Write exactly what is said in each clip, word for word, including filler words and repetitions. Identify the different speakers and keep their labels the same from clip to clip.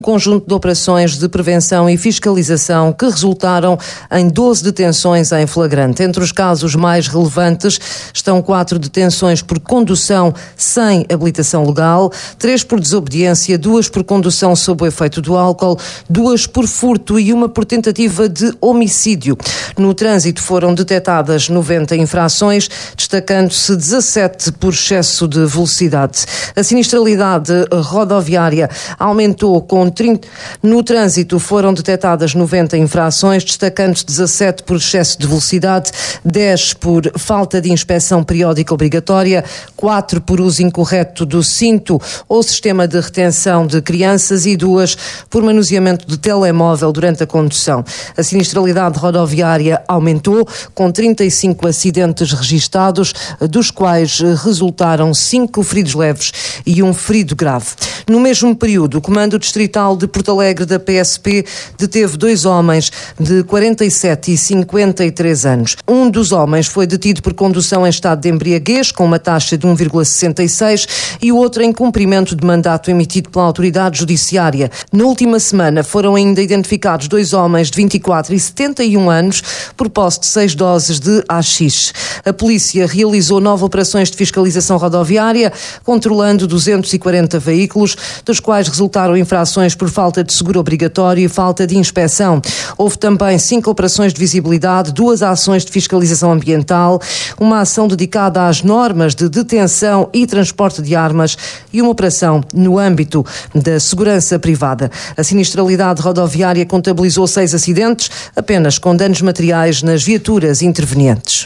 Speaker 1: Conjunto de operações de prevenção e fiscalização que resultaram em doze detenções em flagrante. Entre os casos mais relevantes estão quatro detenções por condução sem habilitação legal, três por desobediência, duas por condução sob o efeito do álcool, duas por furto e uma por tentativa de homicídio. No trânsito foram detectadas noventa infrações, destacando-se dezassete por excesso de velocidade. A sinistralidade rodoviária aumentou com trinta... No trânsito foram detectadas noventa infrações, destacando-se dezassete por excesso de velocidade, dez por falta de inspeção periódica obrigatória, quatro por uso incorreto do cinto ou sistema de retenção de crianças e duas por manuseamento de telemóvel durante a condução. A sinistralidade rodoviária aumentou, com trinta e cinco acidentes registados, dos quais resultaram cinco feridos leves e um ferido grave. No mesmo período, o Comando Distrital de Porto Alegre da P S P deteve dois homens de quarenta e sete e cinquenta e três anos. Um dos homens foi detido por condução em estado de embriaguez, com uma taxa de um vírgula sessenta e seis, e o outro em cumprimento de mandato emitido pela autoridade judiciária. Na última semana foram ainda identificados dois homens de vinte e quatro e setenta e um anos por posse de seis doses de haxixe. A polícia realizou nove operações de fiscalização rodoviária, controlando duzentos e quarenta veículos, dos quais resultaram infrações por falta de seguro obrigatório e falta de inspeção. Houve também cinco operações de visibilidade, duas ações de fiscalização ambiental, uma ação dedicada às normas de detenção e transporte de armas e uma operação no âmbito da segurança privada. A sinistralidade rodoviária contabilizou seis acidentes, apenas com danos materiais nas viaturas intervenientes.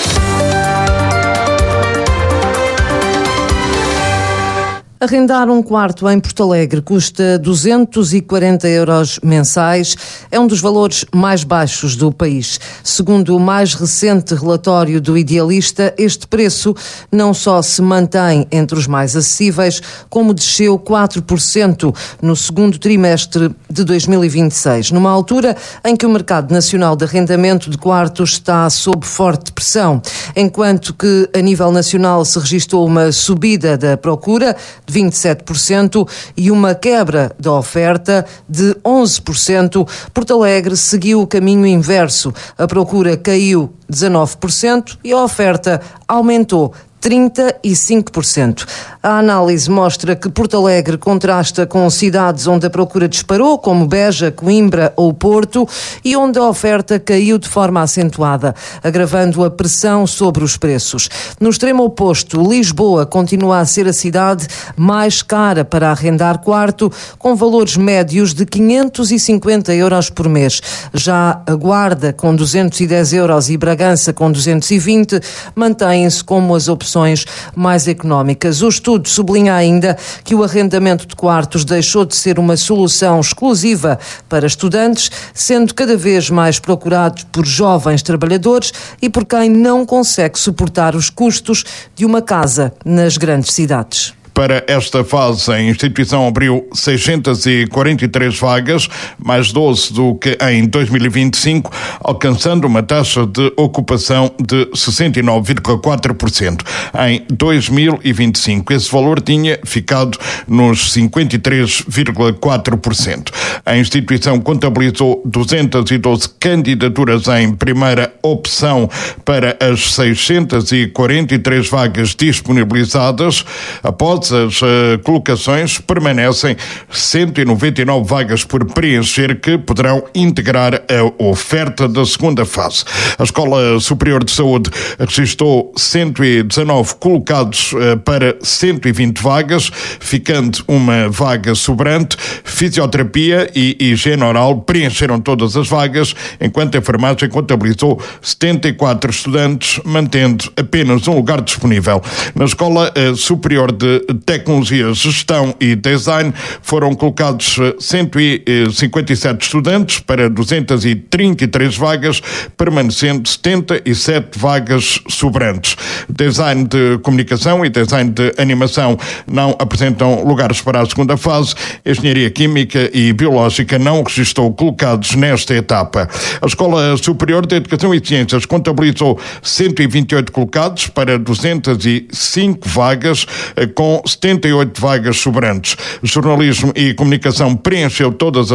Speaker 1: Arrendar um quarto em Porto Alegre custa duzentos e quarenta euros mensais. É um dos valores mais baixos do país. Segundo o mais recente relatório do Idealista, este preço não só se mantém entre os mais acessíveis, como desceu quatro por cento no segundo trimestre de dois mil e vinte e seis, numa altura em que o mercado nacional de arrendamento de quartos está sob forte pressão. Enquanto que, a nível nacional, se registrou uma subida da procura de vinte e sete por cento e uma quebra da oferta de onze por cento, Porto Alegre seguiu o caminho inverso. A procura caiu dezanove por cento e a oferta aumentou trinta e cinco por cento. A análise mostra que Porto Alegre contrasta com cidades onde a procura disparou, como Beja, Coimbra ou Porto, e onde a oferta caiu de forma acentuada, agravando a pressão sobre os preços. No extremo oposto, Lisboa continua a ser a cidade mais cara para arrendar quarto, com valores médios de quinhentos e cinquenta euros por mês. Já a Guarda, com duzentos e dez euros, e Bragança, com duzentos e vinte, mantêm-se como as opções mais económicas. O estudo sublinha ainda que o arrendamento de quartos deixou de ser uma solução exclusiva para estudantes, sendo cada vez mais procurado por jovens trabalhadores e por quem não consegue suportar os custos de uma casa nas grandes cidades.
Speaker 2: Para esta fase, a instituição abriu seiscentas e quarenta e três vagas, mais doze do que em dois mil e vinte e cinco, alcançando uma taxa de ocupação de sessenta e nove vírgula quatro por cento. Em dois mil e vinte e cinco, esse valor tinha ficado nos cinquenta e três vírgula quatro por cento. A instituição contabilizou duzentas e doze candidaturas em primeira opção para as seiscentas e quarenta e três vagas disponibilizadas. Após as uh, colocações, permanecem cento e noventa e nove vagas por preencher que poderão integrar a oferta da segunda fase. A Escola Superior de Saúde registrou cento e dezanove colocados uh, para cento e vinte vagas, ficando uma vaga sobrante. Fisioterapia e higiene oral preencheram todas as vagas, enquanto a enfermagem contabilizou setenta e quatro estudantes, mantendo apenas um lugar disponível. Na Escola uh, Superior de Tecnologia, Gestão e Design foram colocados cento e cinquenta e sete estudantes para duzentas e trinta e três vagas, permanecendo setenta e sete vagas sobrantes. Design de Comunicação e Design de Animação não apresentam lugares para a segunda fase. Engenharia Química e Biológica não registrou colocados nesta etapa. A Escola Superior de Educação e Ciências contabilizou cento e vinte e oito colocados para duzentas e cinco vagas, com setenta e oito vagas sobrantes. Jornalismo e Comunicação preencheu todas as